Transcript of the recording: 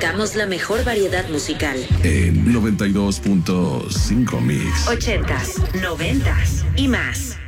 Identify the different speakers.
Speaker 1: Buscamos la mejor variedad musical.
Speaker 2: En 92.5 Mix.
Speaker 1: 80s, 90s y más.